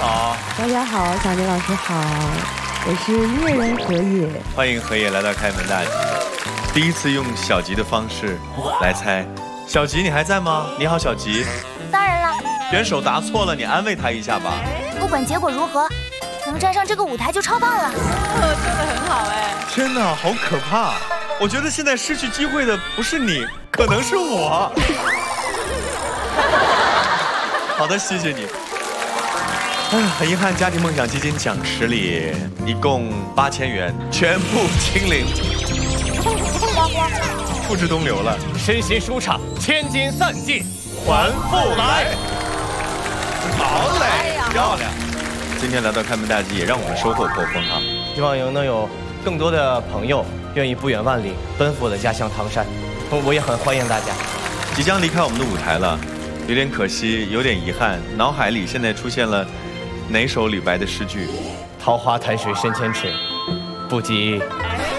好， 大家好，小宁老师好，我是音乐人何野， 欢迎何野来到开门大吉。第一次用小吉的方式来猜，小吉你还在吗？你好，小吉。 当然了， 选手答错了，你安慰他一下吧。 不管结果如何，能站上这个舞台就超棒了。 真的很好哎！ 天哪，好可怕！我觉得现在失去机会的不是你，可能是我。好的，谢谢你。很遗憾，家庭梦想基金奖池里一共8000元，全部清零，付之东流了。 身心舒畅，千金散尽， 还复来。好嘞，漂亮。今天来到开门大吉，也让我们收获颇丰哈。 希望能有更多的朋友愿意不远万里奔赴我的家乡唐山，我也很欢迎大家。 即将离开我们的舞台了，有点可惜，有点遗憾。脑海里现在出现了哪首李白的诗句？ 桃花潭水深千尺，不及